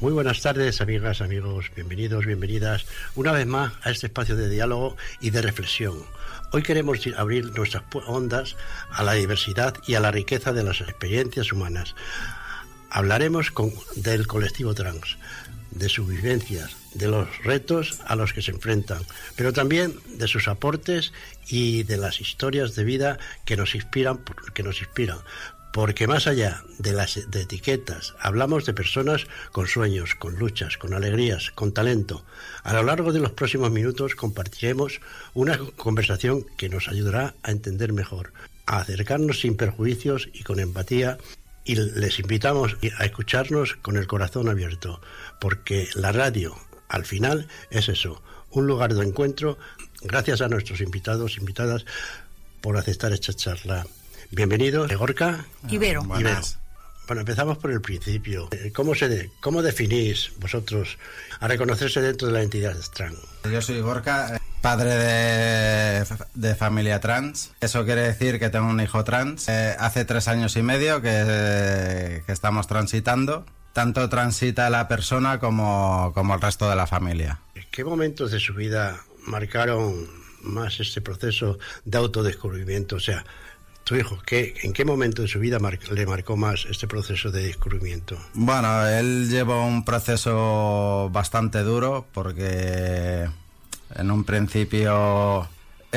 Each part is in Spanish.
Muy buenas tardes, amigas, amigos, bienvenidos, bienvenidas una vez más a este espacio de diálogo y de reflexión. Hoy queremos abrir nuestras ondas a la diversidad y a la riqueza de las experiencias humanas. Hablaremos del colectivo trans, de sus vivencias, de los retos a los que se enfrentan, pero también de sus aportes y de las historias de vida que nos inspiran, porque más allá de etiquetas, hablamos de personas con sueños, con luchas, con alegrías, con talento. A lo largo de los próximos minutos compartiremos una conversación que nos ayudará a entender mejor, a acercarnos sin perjuicios y con empatía, y les invitamos a escucharnos con el corazón abierto, porque la radio, al final, es eso, un lugar de encuentro. Gracias a nuestros invitados, invitadas, por aceptar esta charla. Bienvenidos, Gorka. Ibero. Bueno, empezamos por el principio. ¿Cómo definís vosotros a reconocerse dentro de la identidad trans? Yo soy Gorka, padre de familia trans. Eso quiere decir que tengo un hijo trans. Hace 3 años y medio que estamos transitando. Tanto transita la persona como el resto de la familia. ¿Qué momentos de su vida marcaron más este proceso de autodescubrimiento? O sea, tu hijo, ¿en qué momento de su vida le marcó más este proceso de descubrimiento? Bueno, él llevó un proceso bastante duro porque en un principio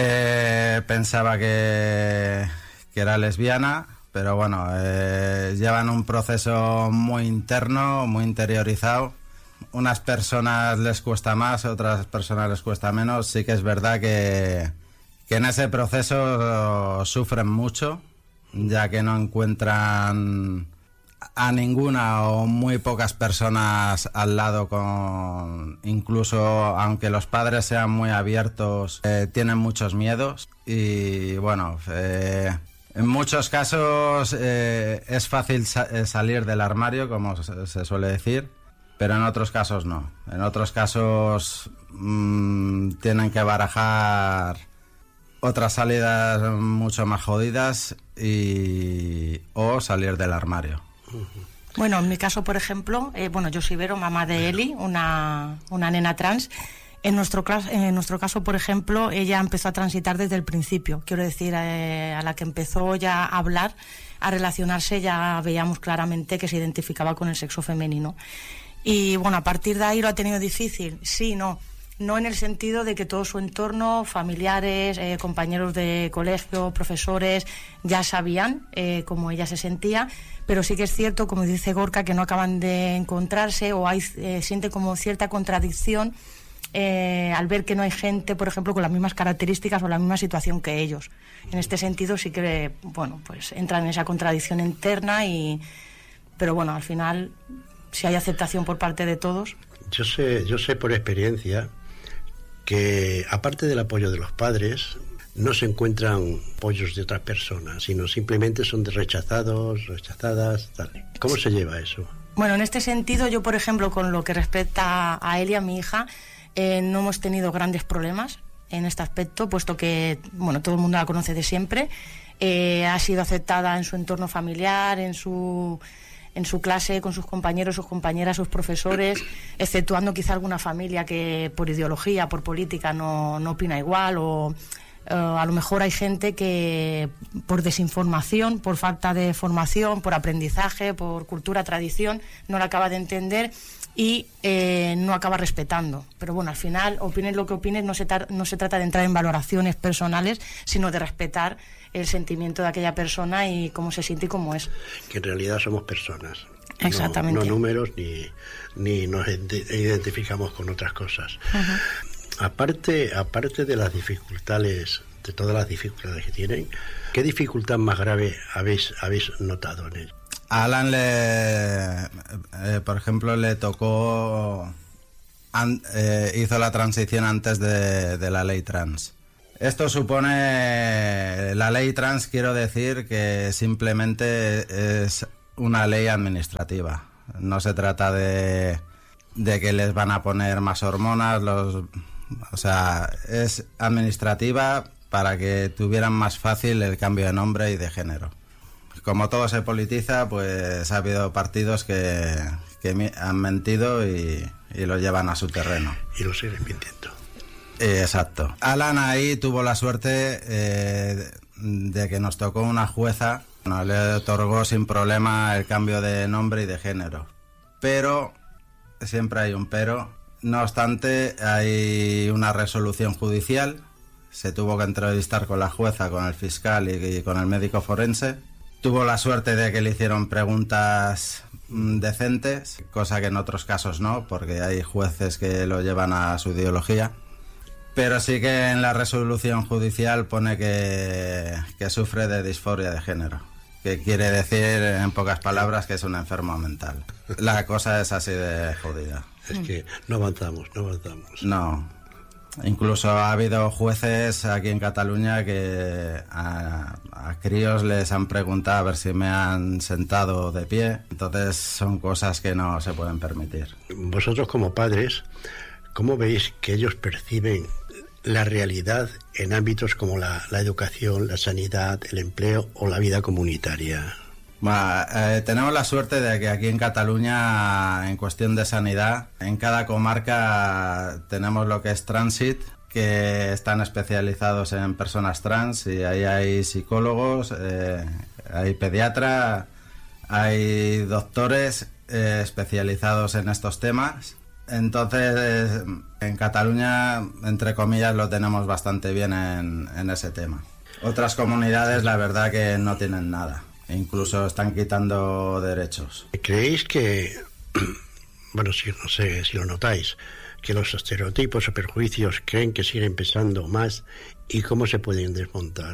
pensaba que era lesbiana, pero bueno, llevan un proceso muy interno, muy interiorizado. Unas personas les cuesta más, otras personas les cuesta menos. Sí que es verdad que en ese proceso sufren mucho, ya que no encuentran a ninguna o muy pocas personas al lado, incluso aunque los padres sean muy abiertos, tienen muchos miedos. Y bueno, en muchos casos es fácil salir del armario, como se suele decir, pero en otros casos no. En otros casos tienen que barajar otras salidas mucho más jodidas o salir del armario. Bueno, en mi caso, por ejemplo, yo soy Ibero, mamá de Eli, una nena trans. En nuestro caso, por ejemplo, ella empezó a transitar desde el principio. Quiero decir, a la que empezó ya a hablar, a relacionarse, ya veíamos claramente que se identificaba con el sexo femenino. Y bueno, a partir de ahí lo ha tenido difícil. Sí, no. No en el sentido de que todo su entorno, familiares, compañeros de colegio, profesores, ya sabían cómo ella se sentía, pero sí que es cierto, como dice Gorka, que no acaban de encontrarse o siente como cierta contradicción al ver que no hay gente, por ejemplo, con las mismas características o la misma situación que ellos. En este sentido sí que, pues entran en esa contradicción interna pero bueno, al final, si hay aceptación por parte de todos. Yo sé por experiencia que aparte del apoyo de los padres, no se encuentran apoyos de otras personas, sino simplemente son rechazadas, tal. ¿Cómo se lleva eso? Bueno, en este sentido, yo, por ejemplo, con lo que respecta a Eli, a mi hija, no hemos tenido grandes problemas en este aspecto, puesto que, todo el mundo la conoce de siempre. Ha sido aceptada en su entorno familiar, en su clase, con sus compañeros, sus compañeras, sus profesores, exceptuando quizá alguna familia que por ideología, por política no opina igual, o a lo mejor hay gente que por desinformación, por falta de formación, por aprendizaje, por cultura, tradición, no la acaba de entender y no acaba respetando. Pero bueno, al final, opinen lo que opinen, no se trata de entrar en valoraciones personales, sino de respetar el sentimiento de aquella persona y cómo se siente y cómo es. Que en realidad somos personas. Exactamente. No números ni nos identificamos con otras cosas. Uh-huh. Aparte de las dificultades, de todas las dificultades que tienen, ¿qué dificultad más grave habéis notado en él? A Alan por ejemplo, le tocó, hizo la transición antes de la ley trans. Esto supone, la ley trans, quiero decir que simplemente es una ley administrativa. No se trata de que les van a poner más hormonas, o sea, es administrativa para que tuvieran más fácil el cambio de nombre y de género. Como todo se politiza, pues ha habido partidos que que han mentido y lo llevan a su terreno. Y lo siguen mintiendo. Exacto. Alan ahí tuvo la suerte de que nos tocó una jueza, le otorgó sin problema el cambio de nombre y de género. Pero, siempre hay un pero, no obstante hay una resolución judicial, se tuvo que entrevistar con la jueza, con el fiscal y con el médico forense. Tuvo la suerte de que le hicieron preguntas decentes, cosa que en otros casos no, porque hay jueces que lo llevan a su ideología. Pero sí que en la resolución judicial pone que sufre de disforia de género, que quiere decir, en pocas palabras, que es un enfermo mental. La cosa es así de jodida. Es que no avanzamos. No. Incluso ha habido jueces aquí en Cataluña que a críos les han preguntado a ver si me han sentado de pie. Entonces son cosas que no se pueden permitir. Vosotros como padres, ¿cómo veis que ellos perciben la realidad en ámbitos como la educación, la sanidad, el empleo o la vida comunitaria? Bueno, tenemos la suerte de que aquí en Cataluña, en cuestión de sanidad, en cada comarca tenemos lo que es Transit, que están especializados en personas trans, y ahí hay psicólogos, hay pediatra, hay doctores especializados en estos temas. Entonces, en Cataluña, entre comillas, lo tenemos bastante bien en ese tema. Otras comunidades, la verdad que no tienen nada. Incluso están quitando derechos. ¿Creéis que, bueno, si no sé si lo notáis, que los estereotipos o perjuicios creen que siguen pesando más y cómo se pueden desmontar?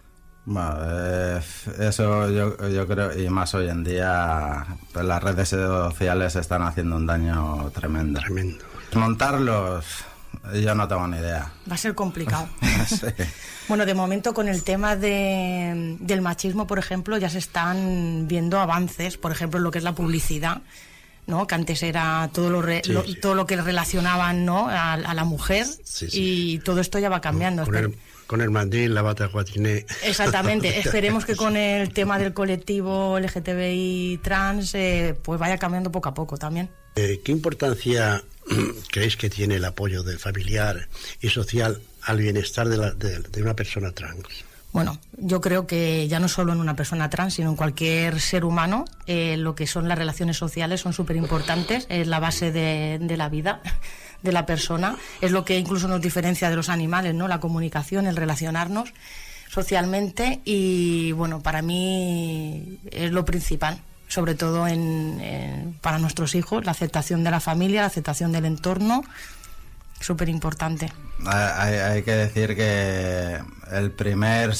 Bueno, eso yo creo, y más hoy en día, pues las redes sociales están haciendo un daño tremendo. Desmontarlos, yo no tengo ni idea. Va a ser complicado. Sí. Bueno, de momento con el tema del machismo, por ejemplo, ya se están viendo avances, por ejemplo, en lo que es la publicidad, ¿no? Que antes era todo lo que relacionaban, ¿no? a la mujer, y todo esto ya va cambiando. Con el mandil, la bata guatiné. Exactamente. Esperemos que con el tema del colectivo LGTBI trans pues vaya cambiando poco a poco también. ¿Qué importancia creéis que tiene el apoyo del familiar y social al bienestar de una persona trans? Bueno, yo creo que ya no solo en una persona trans, sino en cualquier ser humano, lo que son las relaciones sociales son súper importantes, es la base de la vida de la persona, es lo que incluso nos diferencia de los animales, ¿no? La comunicación, el relacionarnos socialmente, y bueno, para mí es lo principal, sobre todo para nuestros hijos, la aceptación de la familia, la aceptación del entorno, súper importante. Hay que decir que el primer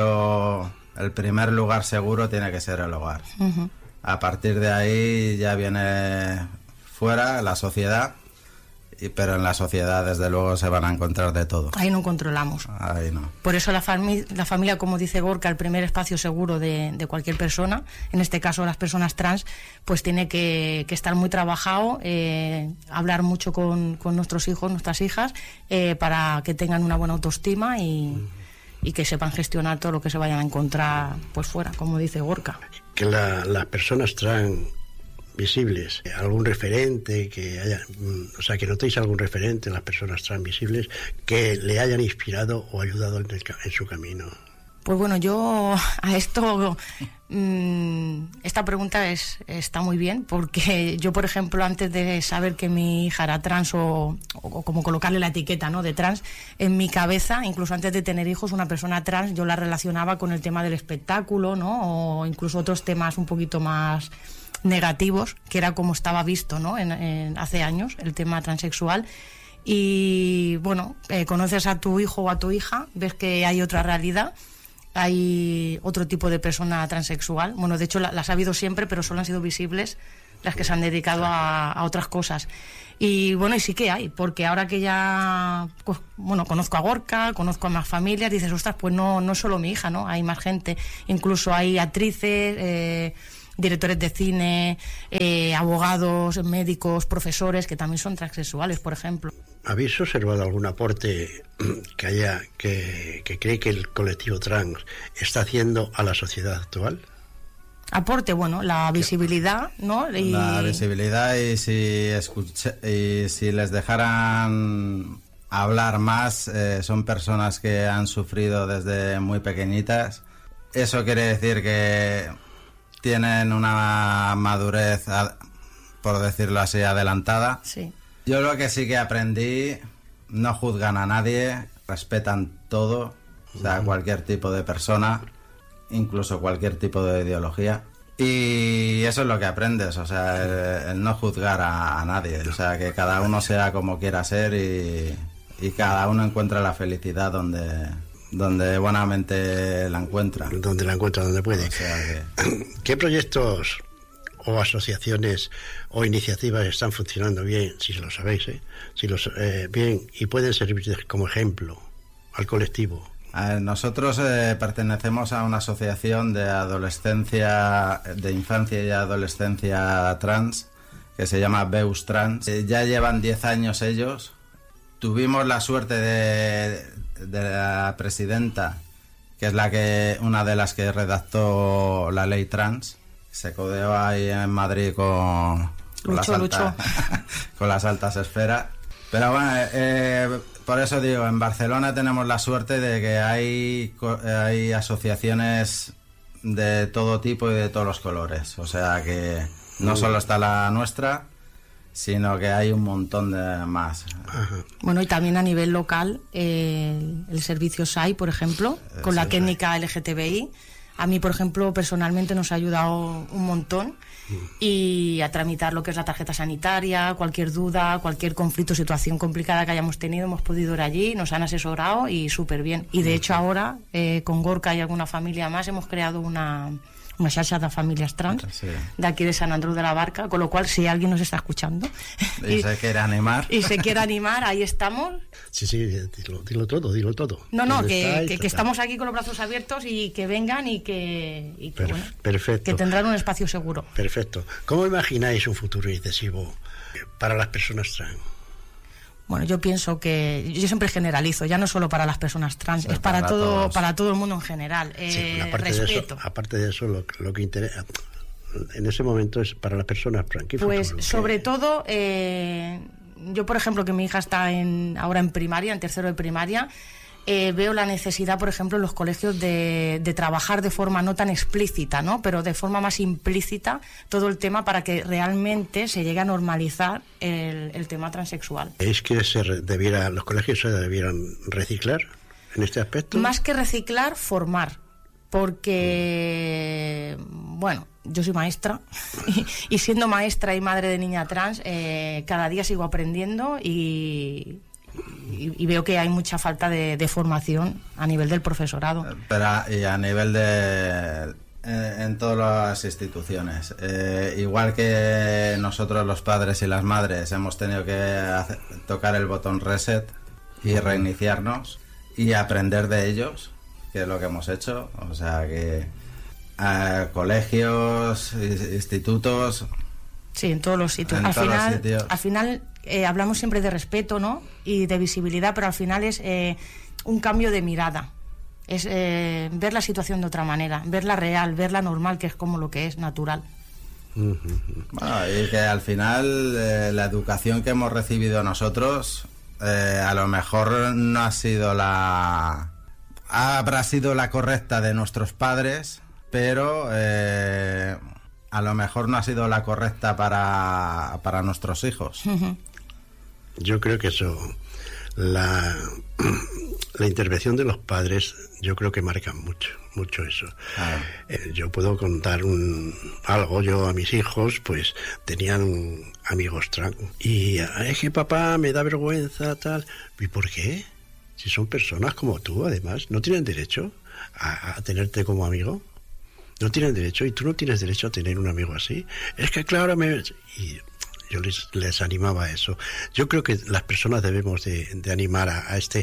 lugar seguro tiene que ser el hogar. Uh-huh. A partir de ahí ya viene fuera la sociedad, pero en la sociedad desde luego se van a encontrar de todo. Ahí no controlamos. Ahí no. Por eso la familia, como dice Gorka, el primer espacio seguro de cualquier persona, en este caso las personas trans, pues tiene que estar muy trabajado, hablar mucho con nuestros hijos, nuestras hijas, para que tengan una buena autoestima y que sepan gestionar todo lo que se vayan a encontrar pues fuera, como dice Gorka. Que las personas trans visibles, algún referente que haya, o sea, que notéis algún referente en las personas transvisibles que le hayan inspirado o ayudado en su camino. Pues bueno, yo a esto, esta pregunta está muy bien, porque yo, por ejemplo, antes de saber que mi hija era trans o como colocarle la etiqueta, ¿no?, de trans, en mi cabeza, incluso antes de tener hijos, una persona trans yo la relacionaba con el tema del espectáculo, ¿no?, o incluso otros temas un poquito más negativos, que era como estaba visto, ¿no?, hace años, el tema transexual. Y bueno, conoces a tu hijo o a tu hija, ves que hay otra realidad, hay otro tipo de persona transexual. Bueno, de hecho las ha habido siempre, pero solo han sido visibles las que se han dedicado a otras cosas. Y bueno, y sí que hay, porque ahora que ya, pues, bueno, conozco a Gorka, conozco a más familias, dices, ostras, pues no solo mi hija, ¿no? Hay más gente, incluso hay actrices, directores de cine, abogados, médicos, profesores que también son transexuales, por ejemplo. ¿Habéis observado algún aporte que cree que el colectivo trans está haciendo a la sociedad actual? Aporte, bueno, la visibilidad, ¿no? La visibilidad, y si les dejaran hablar más, son personas que han sufrido desde muy pequeñitas. Eso quiere decir que tienen una madurez, por decirlo así, adelantada. Sí. Yo lo que sí que aprendí, no juzgan a nadie, respetan todo, o sea, cualquier tipo de persona, incluso cualquier tipo de ideología. Y eso es lo que aprendes, o sea, el no juzgar a nadie, o sea, que cada uno sea como quiera ser y cada uno encuentra la felicidad donde buenamente la encuentra. Donde la encuentra, donde puede. O sea que... ¿Qué proyectos o asociaciones o iniciativas están funcionando bien, si lo sabéis, bien, y pueden servir como ejemplo al colectivo? Nosotros pertenecemos a una asociación de adolescencia, de infancia y adolescencia trans, que se llama Beus Trans. Ya llevan 10 años ellos. Tuvimos la suerte de la presidenta, que es una de las que redactó la ley trans. Se codeó ahí en Madrid con las altas esferas. Pero bueno, por eso digo, en Barcelona tenemos la suerte de que hay asociaciones de todo tipo y de todos los colores. O sea que no solo está la nuestra, sino que hay un montón de más. Bueno, y también a nivel local, el servicio SAI, por ejemplo, con la técnica LGTBI, a mí, por ejemplo, personalmente nos ha ayudado un montón, y a tramitar lo que es la tarjeta sanitaria, cualquier duda, cualquier conflicto, situación complicada que hayamos tenido, hemos podido ir allí, nos han asesorado y súper bien. Y de hecho ahora, con Gorka y alguna familia más, hemos creado una xarxa de familias trans, sí, de aquí de Sant Andreu de la Barca, con lo cual si alguien nos está escuchando y se quiere animar, ahí estamos. Sí, dilo todo. No, que estamos aquí con los brazos abiertos y que vengan y que perfecto, que tendrán un espacio seguro. Perfecto. ¿Cómo imagináis un futuro incisivo para las personas trans? Bueno, yo pienso que yo siempre generalizo, ya no solo para las personas trans, es para todo el mundo en general. Respeto. Aparte de eso, lo que interesa en ese momento es para las personas trans. Pues sobre todo, yo por ejemplo, que mi hija está ahora en primaria, en tercero de primaria, veo la necesidad, por ejemplo, en los colegios de trabajar de forma no tan explícita, ¿no?, pero de forma más implícita todo el tema para que realmente se llegue a normalizar el tema transexual. ¿Es que los colegios se debieran reciclar en este aspecto? Más que reciclar, formar. Porque, bueno, yo soy maestra y siendo maestra y madre de niña trans, cada día sigo aprendiendo y veo que hay mucha falta de formación a nivel del profesorado. Y a nivel en todas las instituciones. Igual que nosotros los padres y las madres hemos tenido que tocar el botón reset y reiniciarnos y aprender de ellos, que es lo que hemos hecho. O sea que colegios, institutos... Sí, en todos los sitios. Al final hablamos siempre de respeto, ¿no?, y de visibilidad, pero al final es un cambio de mirada. Es ver la situación de otra manera, verla real, verla normal, que es como lo que es, natural. Bueno, y que al final la educación que hemos recibido nosotros a lo mejor no ha sido habrá sido la correcta de nuestros padres, pero a lo mejor no ha sido la correcta para nuestros hijos. Yo creo que eso, la intervención de los padres, yo creo que marca mucho eso. Yo puedo contar algo. Yo a mis hijos, pues tenían amigos trans y es que papá me da vergüenza, tal. ¿Y por qué? Si son personas como tú, además, ¿no tienen derecho a tenerte como amigo? No tienen derecho, y tú no tienes derecho a tener un amigo así. Es que claro, y yo les animaba a eso. Yo creo que las personas debemos de animar a este...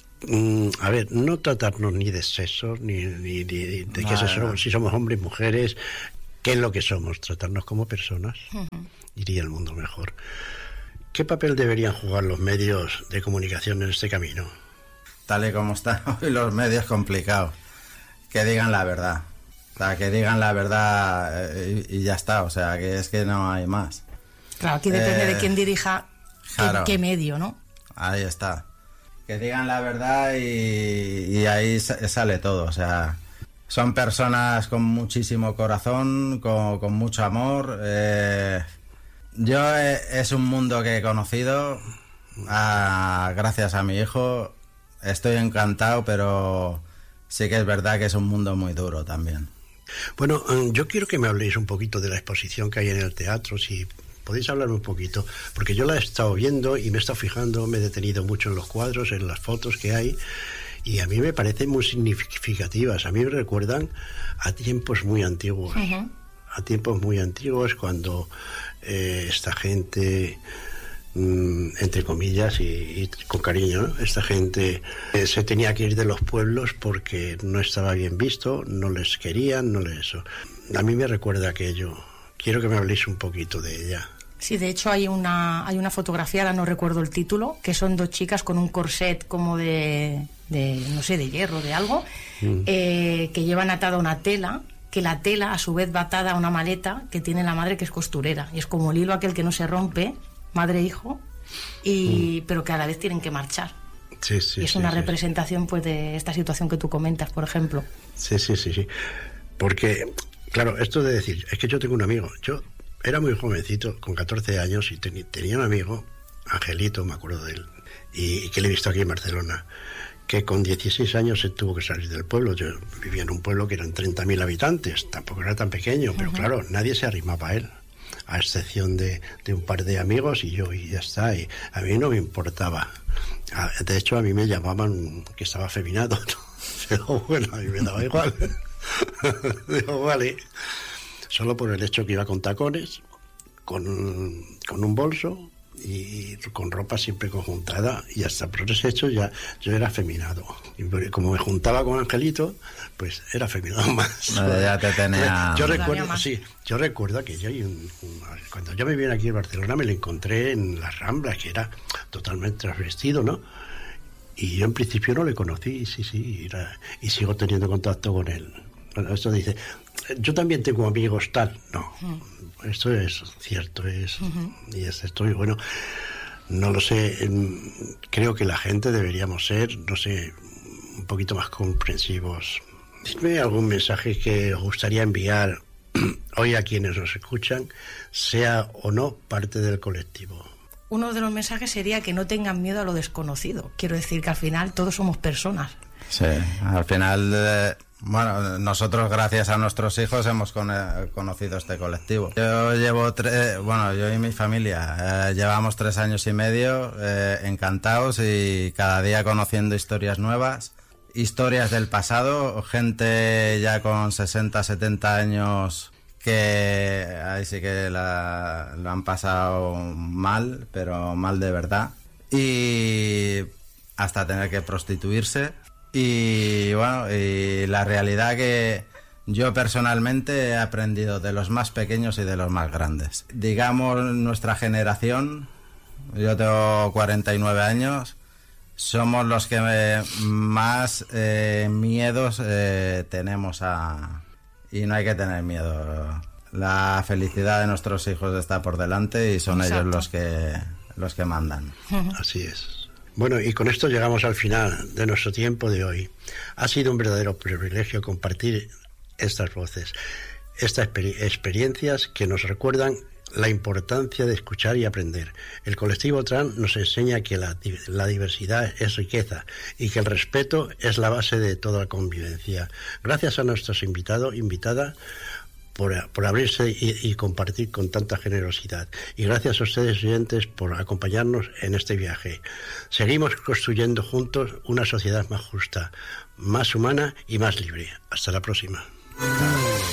a ver, no tratarnos ni de sexo, ni de qué somos, si somos hombres, mujeres, qué es lo que somos, tratarnos como personas. Iría el mundo mejor. ¿Qué papel deberían jugar los medios de comunicación en este camino? Tal y como están hoy los medios, complicados. Que digan la verdad. sea, que digan la verdad y ya está, o sea, que es que no hay más. Claro, aquí depende de quién dirija claro, qué medio, ¿no? Ahí está. Que digan la verdad y ahí sale todo, o sea, son personas con muchísimo corazón, con mucho amor. Es un mundo que he conocido gracias a mi hijo. Estoy encantado, pero sí que es verdad que es un mundo muy duro también. Bueno, yo quiero que me habléis un poquito de la exposición que hay en el teatro, si podéis hablarme un poquito, porque yo la he estado viendo y me he estado fijando, me he detenido mucho en los cuadros, en las fotos que hay, y a mí me parecen muy significativas. A mí me recuerdan a tiempos muy antiguos, a tiempos muy antiguos cuando esta gente, entre comillas y con cariño, ¿no? Esta gente se tenía que ir de los pueblos porque no estaba bien visto, no les querían, a mí me recuerda aquello. Quiero que me habléis un poquito de ella. Sí, de hecho hay una fotografía, ahora no recuerdo el título, que son dos chicas con un corset como de no sé, de hierro, de algo, que llevan atada una tela, que la tela a su vez va atada a una maleta que tiene la madre, que es costurera, y es como el hilo aquel que no se rompe, madre e hijo, pero que a la vez tienen que marchar. Sí, sí, y es una representación pues de esta situación que tú comentas, por ejemplo. Sí. Porque, claro, esto de decir, es que yo tengo un amigo, yo era muy jovencito, con 14 años, y tenía un amigo, Angelito, me acuerdo de él, y que le he visto aquí en Barcelona, que con 16 años se tuvo que salir del pueblo. Yo vivía en un pueblo que eran 30.000 habitantes, tampoco era tan pequeño, pero claro, nadie se arrimaba a él, a excepción de un par de amigos y yo, y ya está, y a mí no me importaba. De hecho, a mí me llamaban que estaba afeminado, pero bueno, a mí me daba igual. Digo, vale, solo por el hecho que iba con tacones, con un bolso y con ropa siempre conjuntada, y hasta por ese hecho ya yo era afeminado, y como me juntaba con Angelito, pues era afeminado más. Ya te tenía... Yo recuerdo que yo cuando yo me vine aquí a Barcelona me lo encontré en las Ramblas, que era totalmente transvestido, ¿no? Y yo en principio no le conocí, y sigo teniendo contacto con él. Bueno, esto dice, yo también tengo amigos tal, no, esto es cierto, y estoy, bueno, no lo sé, creo que la gente deberíamos ser, no sé, un poquito más comprensivos. Dime algún mensaje que os gustaría enviar hoy a quienes nos escuchan, sea o no parte del colectivo. Uno de los mensajes sería que no tengan miedo a lo desconocido. Quiero decir que al final todos somos personas. Sí, al final, bueno, nosotros gracias a nuestros hijos hemos conocido este colectivo. Yo y mi familia llevamos 3 años y medio encantados y cada día conociendo historias nuevas, historias del pasado, gente ya con 60, 70 años que ahí sí que lo han pasado mal, pero mal de verdad, y hasta tener que prostituirse. Y bueno, y la realidad que yo personalmente he aprendido de los más pequeños y de los más grandes. Digamos, nuestra generación, yo tengo 49 años, somos los que más miedos tenemos y no hay que tener miedo. La felicidad de nuestros hijos está por delante y son Exacto. Ellos los que mandan. Así es. Bueno, y con esto llegamos al final de nuestro tiempo de hoy. Ha sido un verdadero privilegio compartir estas voces, estas experiencias que nos recuerdan la importancia de escuchar y aprender. El colectivo trans nos enseña que la diversidad es riqueza y que el respeto es la base de toda convivencia. Gracias a nuestros invitadas por abrirse y compartir con tanta generosidad. Y gracias a ustedes, oyentes, por acompañarnos en este viaje. Seguimos construyendo juntos una sociedad más justa, más humana y más libre. Hasta la próxima.